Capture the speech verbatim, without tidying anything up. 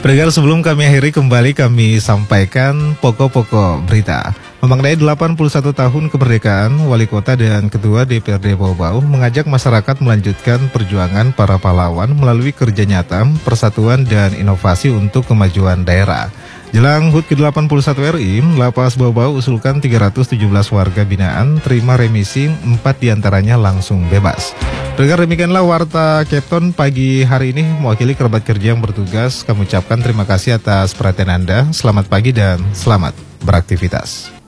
Pendengar, sebelum kami akhiri, kembali kami sampaikan pokok-pokok berita. Memaknai delapan puluh satu tahun kemerdekaan, Wali Kota dan Ketua D P R D Bau-Bau mengajak masyarakat melanjutkan perjuangan para pahlawan melalui kerja nyata, persatuan dan inovasi untuk kemajuan daerah. Jelang H U T ke delapan puluh satu R I, Lapas Bau-Bau usulkan tiga ratus tujuh belas warga binaan terima remisi, empat diantaranya langsung bebas. Dengar, demikianlah Warta Kepton pagi hari ini. Mewakili kerabat kerja yang bertugas, kami ucapkan terima kasih atas perhatian Anda. Selamat pagi dan selamat beraktivitas.